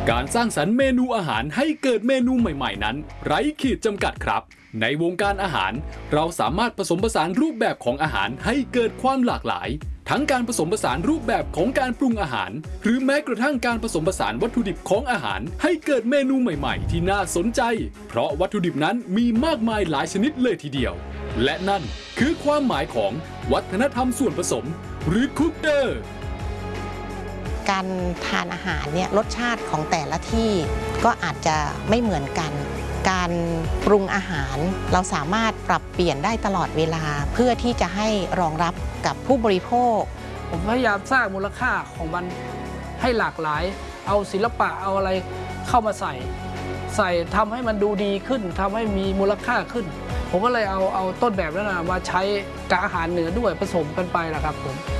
การสร้างสรรค์เมนูอาหารให้เกิดเมนูใหม่ๆนั้นไร้ขีดจำกัดครับในวงการอาหารเราสามารถผสมผสานรูปแบบของอาหารให้เกิดความหลากหลายทั้งการผสมผสานรูปแบบของการปรุงอาหารหรือแม้กระทั่งการผสมผสานวัตถุดิบของอาหารให้เกิดเมนูใหม่ๆที่น่าสนใจเพราะวัตถุดิบนั้นมีมากมายหลายชนิดเลยทีเดียวและนั่นคือความหมายของวัฒนธรรมส่วนผสมหรือคุกเตอร์การทานอาหารเนี่ยรสชาติของแต่ละที่ก็อาจจะไม่เหมือนกันการปรุงอาหารเราสามารถปรับเปลี่ยนได้ตลอดเวลาเพื่อที่จะให้รองรับกับผู้บริโภคผมพยายามสร้างมูลค่าของมันให้หลากหลายเอาศิลปะเอาอะไรเข้ามาใส่ทำให้มันดูดีขึ้นทำให้มีมูลค่าขึ้นผมก็เลยเอาต้นแบบนั้นมาใช้กับอาหารเหนือด้วยผสมกันไปนะครับผม